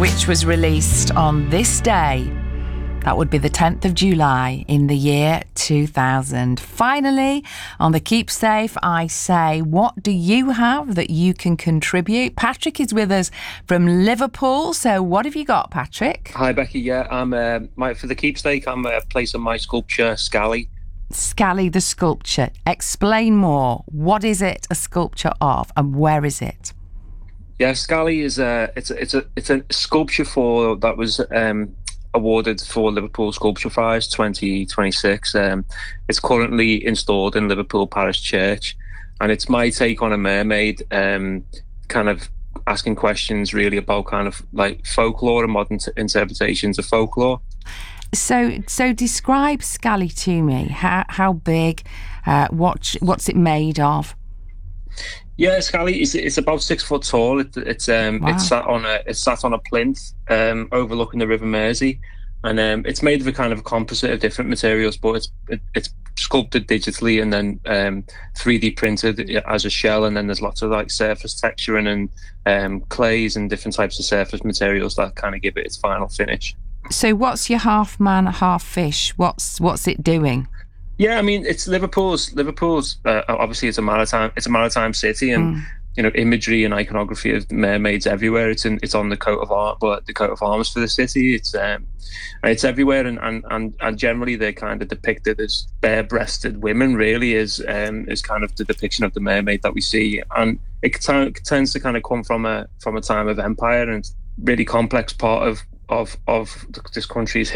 which was released on this day. That would be the 10th of July in the year 2000. Finally, on the Keep Safe, I say, what do you have that you can contribute? Patrick is with us from Liverpool. So what have you got, Patrick? Hi, Becky. Yeah, I'm for the keepsake. I'm placing my sculpture, Scally. Scally the sculpture. Explain more. What is it a sculpture of, and where is it? Yeah, Scally is it's a sculpture that was awarded for Liverpool Sculpture Prize 2026. It's currently installed in Liverpool Parish Church, and it's my take on a mermaid, kind of asking questions really about kind of like folklore and modern interpretations of folklore. So describe Scally to me. How big? What's it made of? Yeah, Scally it's about 6 foot tall. Wow. It's sat on a plinth overlooking the River Mersey, and it's made of a kind of a composite of different materials, but it's sculpted digitally and then 3D printed as a shell, and then there's lots of like surface texturing and clays and different types of surface materials that kind of give it its final finish. So what's your half man, half fish? What's it doing? Yeah, I mean, it's Liverpool's. Obviously, it's a maritime city, and imagery and iconography of mermaids everywhere. It's on the coat of arms for the city. It's everywhere, and generally they're kind of depicted as bare-breasted women. Really, is kind of the depiction of the mermaid that we see, and it tends to kind of come from a time of empire, and it's a really complex part of this country's